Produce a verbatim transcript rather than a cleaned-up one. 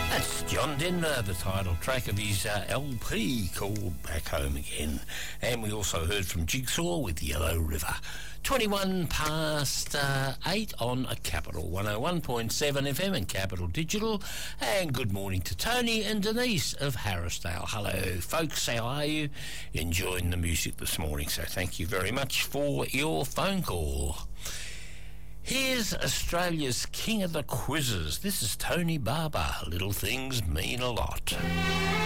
That's John Denver, the title track of his uh, L P called Back Home Again. And we also heard from Jigsaw with Yellow River. twenty-one past uh, eight on a Capital one oh one point seven F M and Capital Digital. And good morning to Tony and Denise of Harrisdale. Hello, folks. How are you? Enjoying the music this morning. So thank you very much for your phone call. Here's Australia's King of the Quizzes. This is Tony Barber. Little things mean a lot.